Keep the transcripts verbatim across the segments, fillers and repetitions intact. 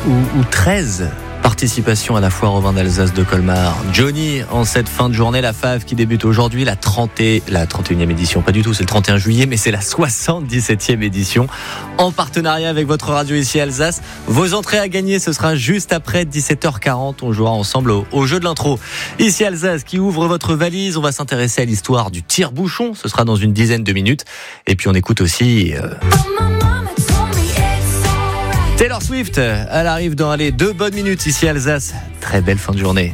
ou, ou treize participations à la foire au vin d'Alsace de Colmar. Johnny, en cette fin de journée, la F A V qui débute aujourd'hui, la trente et, la trente et unième édition, pas du tout, c'est le trente et un juillet, mais c'est la soixante-dix-septième édition, en partenariat avec votre radio ici Alsace. Vos entrées à gagner, ce sera juste après dix-sept heures quarante, on jouera ensemble au, au jeu de l'intro. Ici Alsace qui ouvre votre valise, on va s'intéresser à l'histoire du tire-bouchon, ce sera dans une dizaine de minutes, et puis on écoute aussi... Euh... Taylor Swift, elle arrive dans allez, deux bonnes minutes ici à Alsace. Très belle fin de journée.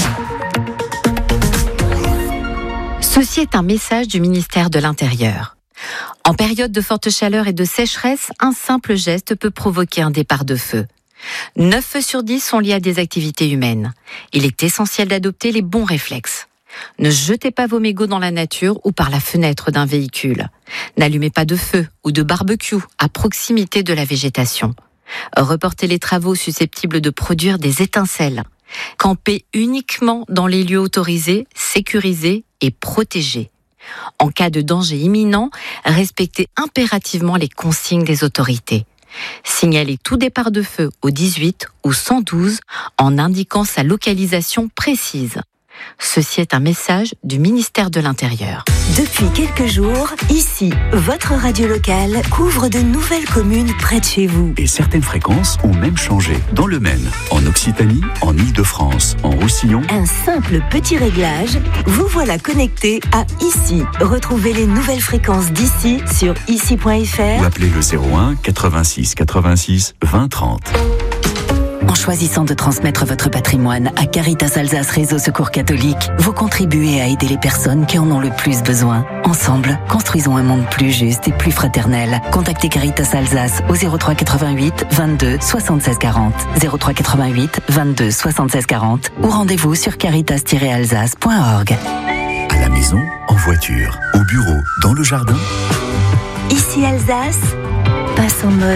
Ceci est un message du ministère de l'Intérieur. En période de forte chaleur et de sécheresse, un simple geste peut provoquer un départ de feu. neuf feux sur dix sont liés à des activités humaines. Il est essentiel d'adopter les bons réflexes. Ne jetez pas vos mégots dans la nature ou par la fenêtre d'un véhicule. N'allumez pas de feu ou de barbecue à proximité de la végétation. Reportez les travaux susceptibles de produire des étincelles. Campez uniquement dans les lieux autorisés, sécurisés et protégés. En cas de danger imminent, respectez impérativement les consignes des autorités. Signalez tout départ de feu au dix-huit ou cent douze en indiquant sa localisation précise. Ceci est un message du ministère de l'Intérieur. Depuis quelques jours, ici, votre radio locale couvre de nouvelles communes près de chez vous. Et certaines fréquences ont même changé. Dans le Maine, en Occitanie, en Île-de-France, en Roussillon. Un simple petit réglage, vous voilà connecté à Ici. Retrouvez les nouvelles fréquences d'ici sur ici point f r ou appelez le zéro un quatre-vingt-six quatre-vingt-six vingt trente. En choisissant de transmettre votre patrimoine à Caritas Alsace Réseau Secours Catholique, vous contribuez à aider les personnes qui en ont le plus besoin. Ensemble, construisons un monde plus juste et plus fraternel. Contactez Caritas Alsace au zéro trois quatre-vingt-huit vingt-deux soixante-seize quarante, zéro trois quatre-vingt-huit vingt-deux soixante-seize quarante ou rendez-vous sur caritas tiret alsace point org. À la maison, en voiture, au bureau, dans le jardin. Ici Alsace, passe en mode